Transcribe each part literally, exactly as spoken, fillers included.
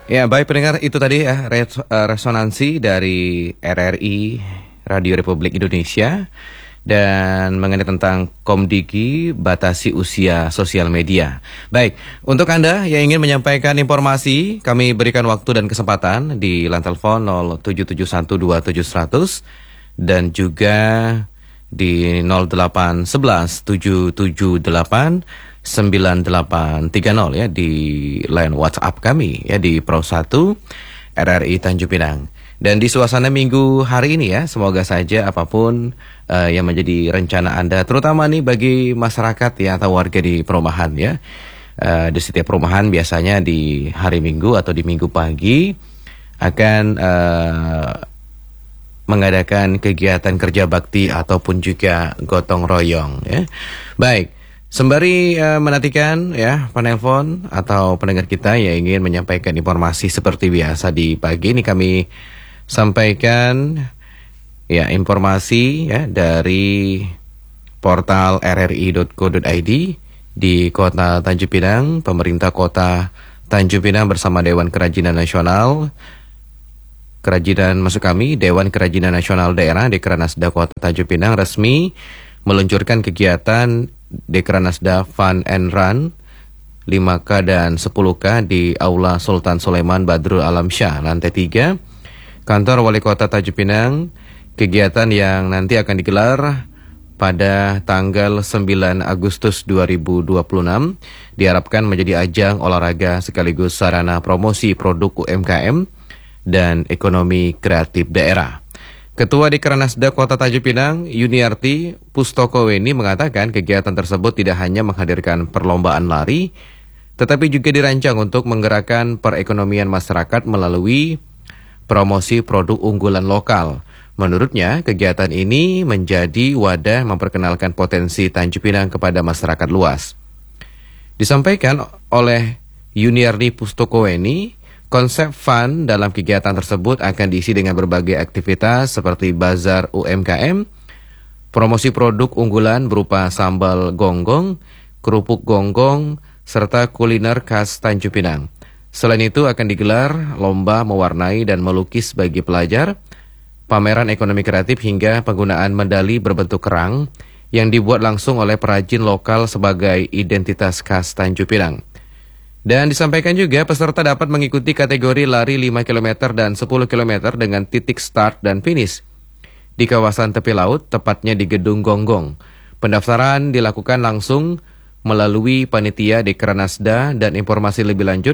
Ya, baik pendengar, itu tadi ya res- eh, resonansi dari R R I Radio Republik Indonesia dan mengenai tentang Komdiki batasi usia sosial media. Baik, untuk Anda yang ingin menyampaikan informasi, kami berikan waktu dan kesempatan di line telepon nol tujuh tujuh satu dua tujuh seratus dan juga di nol delapan satu satu tujuh tujuh delapan sembilan delapan tiga nol ya di line WhatsApp kami ya di Pro satu R R I Tanjung Pinang. Dan di suasana minggu hari ini ya, semoga saja apapun uh, yang menjadi rencana Anda, terutama nih bagi masyarakat ya atau warga di perumahan ya. Uh, di setiap perumahan biasanya di hari Minggu atau di Minggu pagi akan uh, mengadakan kegiatan kerja bakti ataupun juga gotong royong ya. Baik. Sembari uh, menantikan ya penelpon atau pendengar kita yang ingin menyampaikan informasi seperti biasa di pagi ini, kami sampaikan ya informasi ya dari portal r r i dot co dot i d di Kota Tanjung Pinang. Pemerintah Kota Tanjung Pinang bersama Dewan Kerajinan Nasional Kerajinan maksud kami Dewan Kerajinan Nasional Daerah Dekranasda Kota Tanjung Pinang resmi meluncurkan kegiatan Dekranasda Fun and Run lima K dan sepuluh K di Aula Sultan Sulaiman Badrul Alam Shah, lantai tiga, Kantor Wali Kota Tanjung Pinang. Kegiatan yang nanti akan digelar pada tanggal sembilan Agustus dua ribu dua puluh enam diharapkan menjadi ajang olahraga sekaligus sarana promosi produk U M K M dan ekonomi kreatif daerah. Ketua Dekranasda Kota Tanjung Pinang, Yuniarti Pustokoweni, mengatakan kegiatan tersebut tidak hanya menghadirkan perlombaan lari, tetapi juga dirancang untuk menggerakkan perekonomian masyarakat melalui promosi produk unggulan lokal. Menurutnya, kegiatan ini menjadi wadah memperkenalkan potensi Tanjung Pinang kepada masyarakat luas. Disampaikan oleh Yuniarti Pustokoweni, konsep fun dalam kegiatan tersebut akan diisi dengan berbagai aktivitas seperti bazar U M K M, promosi produk unggulan berupa sambal gonggong, kerupuk gonggong, serta kuliner khas Tanjung Pinang. Selain itu akan digelar lomba mewarnai dan melukis bagi pelajar, pameran ekonomi kreatif hingga penggunaan medali berbentuk kerang yang dibuat langsung oleh perajin lokal sebagai identitas khas Tanjung Pinang. Dan disampaikan juga peserta dapat mengikuti kategori lari lima kilometer dan sepuluh kilometer dengan titik start dan finish di kawasan tepi laut, tepatnya di Gedung Gonggong. Pendaftaran dilakukan langsung melalui panitia Dekranasda dan informasi lebih lanjut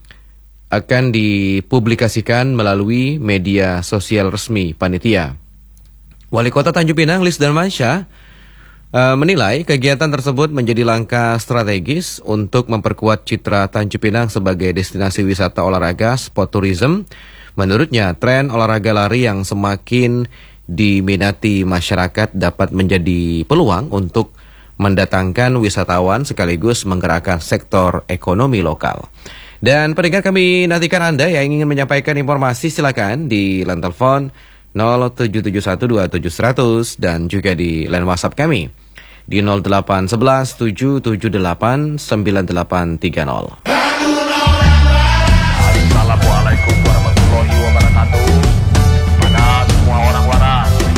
akan dipublikasikan melalui media sosial resmi panitia. Wali Kota Tanjung Pinang, Lis Darmansyah, Uh, menilai kegiatan tersebut menjadi langkah strategis untuk memperkuat citra Tanjung Pinang sebagai destinasi wisata olahraga sport tourism. Menurutnya, tren olahraga lari yang semakin diminati masyarakat dapat menjadi peluang untuk mendatangkan wisatawan sekaligus menggerakkan sektor ekonomi lokal. Dan pendengar, kami nantikan Anda yang ingin menyampaikan informasi, silakan di line telepon nol tujuh tujuh satu dua tujuh seratus dan juga di line WhatsApp kami di nol delapan satu satu tujuh tujuh delapan sembilan delapan tiga nol.